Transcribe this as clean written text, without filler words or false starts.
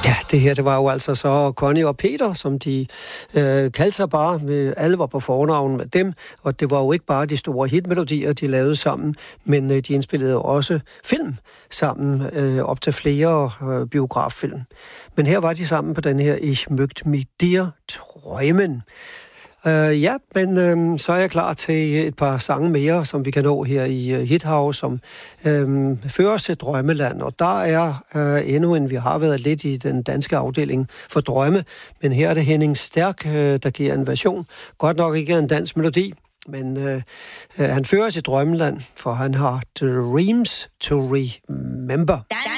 Ja, det her, det var jo altså så Connie og Peter, som de kaldte sig bare. Alle var på fornavn med dem, og det var jo ikke bare de store hitmelodier, de lavede sammen, men de indspillede jo også film sammen, op til flere biograffilm. Men her var de sammen på den her Ich möchte mit dir träumen. Ja, men så er jeg klar til et par sange mere, som vi kan nå her i Hithouse, som fører os til Drømmeland. Og der er endnu en, vi har været lidt i den danske afdeling for drømme, men her er det Henning Stærk, der giver en version. Godt nok ikke en dansk melodi, men han fører os til Drømmeland, for han har Dreams to Remember.